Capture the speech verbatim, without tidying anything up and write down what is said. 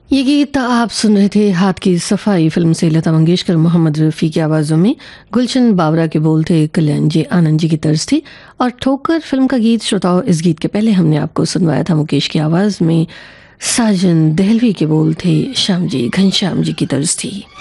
ये गीत आप सुन रहे थे हाथ की सफाई फिल्म से लता मंगेशकर मोहम्मद रफ़ी की आवाज़ों में। गुलशन बावरा के बोल थे, कल्याण जी आनंद जी की तर्ज थी। और ठोकर फिल्म का गीत श्रोताओं, इस गीत के पहले हमने आपको सुनवाया था मुकेश की आवाज़ में। साजन दहलवी के बोल थे, श्याम जी घनश्याम जी की तर्ज थी।